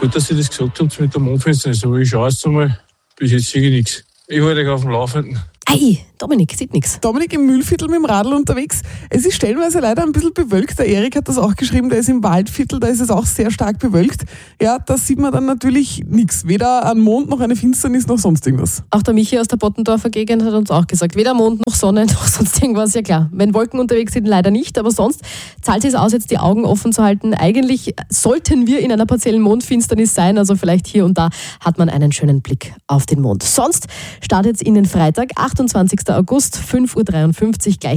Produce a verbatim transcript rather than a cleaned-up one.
Gut, dass ihr das gesagt habt mit der Mondfinsternis, aber ich schaue jetzt einmal, bis jetzt sehe ich nichts. Ich halte euch auf dem Laufenden. Ei, Dominik, sieht nichts. Dominik im Mühlviertel mit dem Radl unterwegs. Es ist stellenweise leider ein bisschen bewölkt. Der Erik hat das auch geschrieben, der ist im Waldviertel, da ist es auch sehr stark bewölkt. Ja, da sieht man dann natürlich nichts. Weder ein Mond noch eine Finsternis noch sonst irgendwas. Auch der Michi aus der Bottendorfer Gegend hat uns auch gesagt, weder Mond noch Sonne noch sonst irgendwas. Ja klar, wenn Wolken unterwegs sind, leider nicht, aber sonst zahlt es aus, jetzt die Augen offen zu halten. Eigentlich sollten wir in einer partiellen Mondfinsternis sein, also vielleicht hier und da hat man einen schönen Blick auf den Mond. Sonst startet es in den Freitag, achtundzwanzigsten August, fünf Uhr dreiundfünfzig, gleich